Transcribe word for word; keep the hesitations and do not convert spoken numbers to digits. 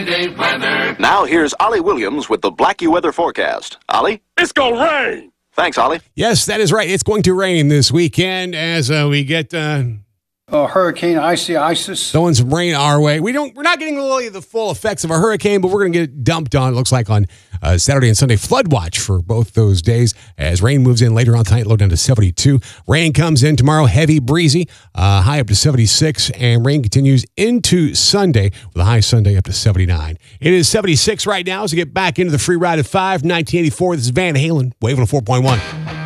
Friday weather. Now here's Ollie Williams with the Blackie weather forecast. Ollie? It's gonna rain. Thanks, Ollie. Yes, that is right. It's going to rain this weekend as uh, we get uh, uh, Hurricane Icy Isis. throwing some rain our way. We don't. We're not getting really the full effects of a hurricane, but we're going to get dumped on. It looks like on uh, Saturday and Sunday. Flood watch for both those days as rain moves in later on tonight. Low down to seventy-two. Rain comes in tomorrow. Heavy, breezy. Uh, high up to seventy-six, and rain continues into Sunday with a high Sunday up to seventy-nine. It is seventy-six right now as we get back into the free ride at five. nineteen eighty-four. This is Van Halen. Waving a four point one.